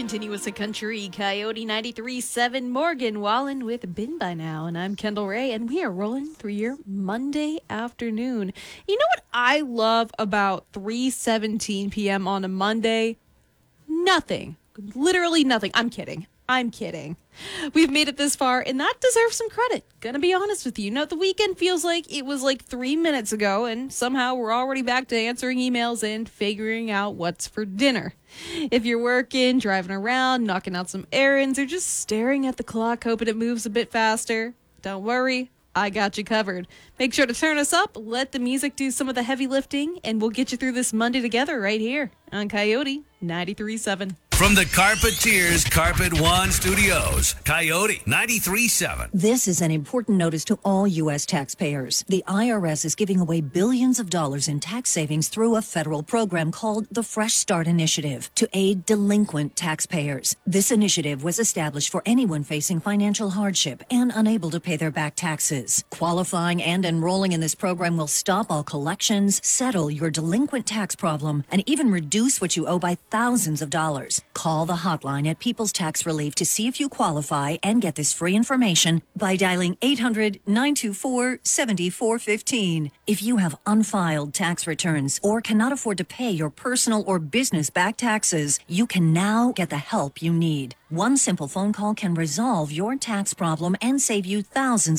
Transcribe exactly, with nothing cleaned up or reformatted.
Continuous a Country, Coyote ninety-three point seven, Morgan Wallen with Been By Now, and I'm Kendall Ray, and we are rolling through your Monday afternoon. You know what I love about three seventeen p.m. on a Monday? Nothing. Literally nothing. I'm kidding. I'm kidding. We've made it this far, and that deserves some credit. Gonna be honest with you. No, the weekend feels like it was like three minutes ago, and somehow we're already back to answering emails and figuring out what's for dinner. If you're working, driving around, knocking out some errands, or just staring at the clock hoping it moves a bit faster, don't worry. I got you covered. Make sure to turn us up, let the music do some of the heavy lifting, and we'll get you through this Monday together right here on Coyote ninety-three point seven. From the Carpeteers Carpet One Studios, Coyote ninety-three point seven. This is an important notice to all U S taxpayers. The I R S is giving away billions of dollars in tax savings through a federal program called the Fresh Start Initiative to aid delinquent taxpayers. This initiative was established for anyone facing financial hardship and unable to pay their back taxes. Qualifying and enrolling in this program will stop all collections, settle your delinquent tax problem, and even reduce what you owe by thousands of dollars. Call the hotline at People's Tax Relief to see if you qualify and get this free information by dialing eight hundred, nine two four, seven four one five. If you have unfiled tax returns or cannot afford to pay your personal or business back taxes, you can now get the help you need. One simple phone call can resolve your tax problem and save you thousands